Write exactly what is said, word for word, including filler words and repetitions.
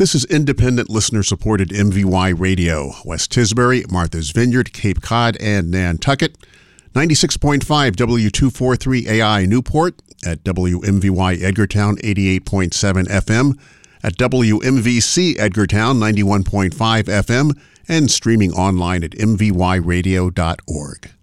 This is independent listener-supported M V Y Radio. West Tisbury, Martha's Vineyard, Cape Cod, and Nantucket. ninety-six point five W two forty-three A I Newport, at W M V Y Edgartown eighty-eight point seven F M, at W M V C Edgartown ninety-one point five F M, and streaming online at m v y radio dot org.